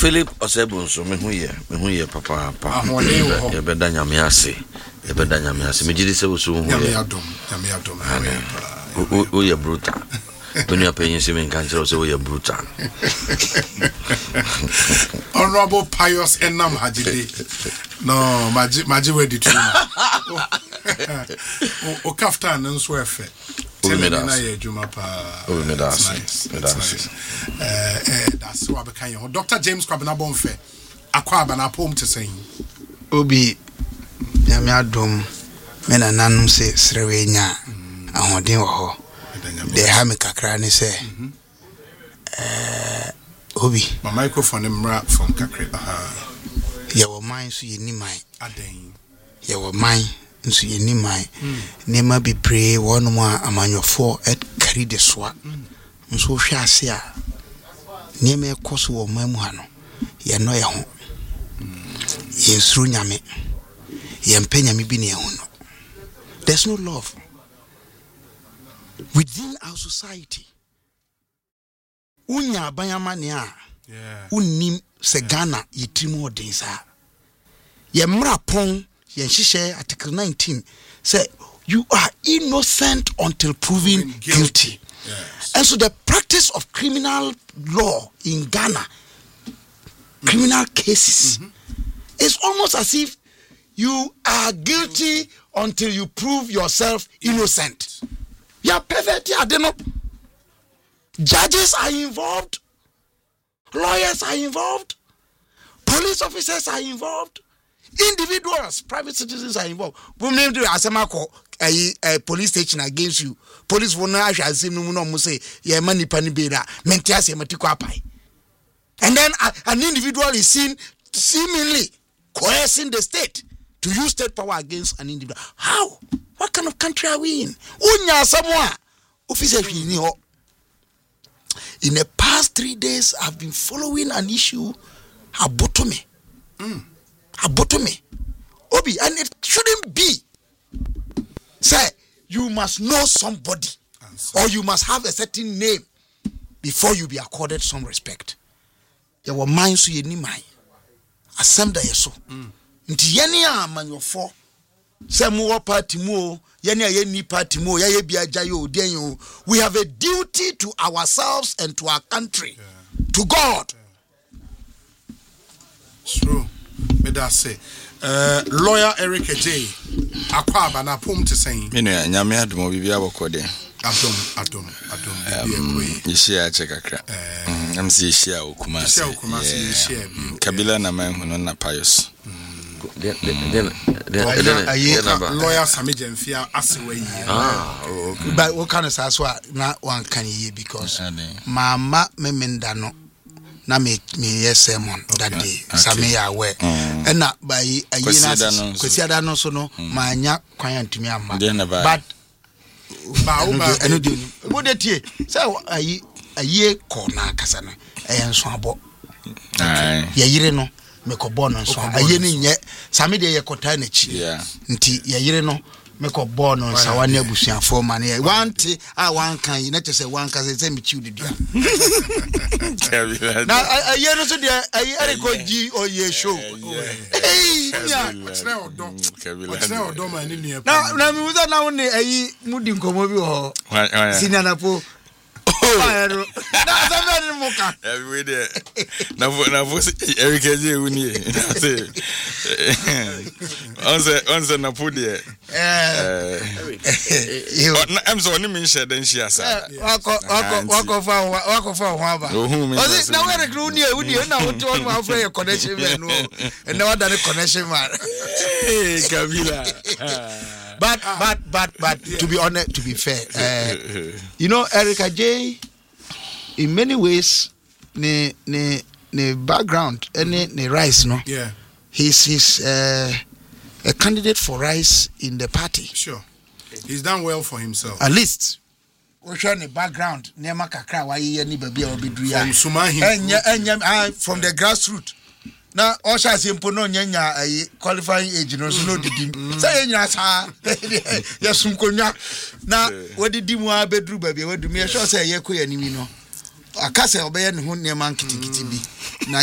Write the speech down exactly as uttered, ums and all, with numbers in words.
Philip Osebun so me hu ye me hu ye papa papa ye beda nyame ase ye beda nyame ase me gidi se wo so hu ye nyame adom nyame adom o ye brutal benu apenyin se me kan kire so wo ye brutal. Honorable Pius Enam Hajide no maji maji we di tuma o kaftan nso efe na ye juma pa o me das me das eh eh that's what be kan Doctor James Kwabena Bonfe akwa abana pom te sen obi nyame adom me na nanum se srewe nya ahoden wo ho de ha me kakra ne se eh obi my microphone mra from kakra aha ye wo man so ye ni man aden ye wo man nso ye ni man ne ma be pray wonu mu amanyofo et carry the soa nso hwe ase a ne me koso wo man mu ha no ye no ye ho ye suru nyame ye mpenya me bi ne ye ho no. There's no love within our society. Unya bayama ne a unnim se Ghana yitrimu odin sa ye mra pon ye hihye article nineteen say you are innocent until proven guilty, guilty. Yes. And so the practice of criminal law in Ghana, mm-hmm. criminal cases, mm-hmm. is almost as if you are guilty until you prove yourself innocent. You are perfect. I don't know. Judges are involved, lawyers are involved, police officers are involved, individuals, private citizens are involved. We name the Asemako a police station against you. Police will not say no no say yeah money pani beda mentias matiko apai. And then a, an individual is seen seemingly coercing the state to use state power against an individual. How? What kind of country are we in? Unya Samoa officer ni ho. In the past three days, I've been following an issue, Abotome. Mm. Abotome. Obi, and it shouldn't be. Say, you must know somebody, or you must have a certain name before you be accorded some respect. There were minds so ye ni mind. Assemble yeso. Nti yeni a manyofo. Say mu party mu. We have a duty to ourselves and to our country, yeah. to God. True. Me da say, uh, lawyer Eric J. Akwa bana pom te saying. Me no nyame adom bibi abokode. Adom, adom, adom. Bibi you share check akra. I'm see share okuma. Share okuma share. Kabila na man hu no na Pius. Then then then lawyer Sami Jemfia asiwe yi. Ah, okay. But what kind of aswa na one can ye because mama me menda no na me me yes sermon that day Sami ya we and na by a yina kwesiada no so no manya kwan antumi amma but ba ba eno de ni wo de tie say ayi ayi ko na kasa no e enso abo ye yire no me ko bono nso aye ni nye Sami de ye kota na chi nti ye yire no me ko bono nso wa na abusuafo ma na wanti a wan kan yi na te se wan kan se me chi udidua na aye no so de aye are ko ji oye show eh ya tre odom tre odom ani ni na na mi wuza na woni ayi mudi nkomo bi ho sinana po na Sami ni muka every day na na voice Eric J uni say on say on say na podi eh I'm so ni me share den share sa wako wako wako fa wako fa ho aba ozi na we recruit uni uni na woto on ma free connection man no and na wada connection man eh Kabila. But, but, but, but, yeah. to be honest, to be fair, uh, you know, Erica J, in many ways, ne, ne, ne background, ne, ne Rice, no? Yeah. He's, he's uh, a candidate for Rice in the party. Sure. He's done well for himself. At least. We show the background, nema kakra wa ye ni baby or bidruya. From Sumahi. From the grassroots. Na osha simple no nyanya ayi qualifying age no so no didim say nyina sa yesum konwa na wodidi mu abedru ba bia wadumi e sure say ye koyanimi no aka say obeye ne ho ne man kitikiti bi na